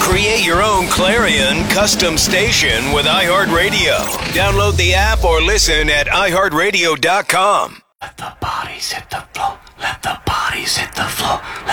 Create your own Clarion custom station with iHeartRadio. Download the app or listen at iHeartRadio.com. Let the bodies hit the floor. Let the bodies hit the floor.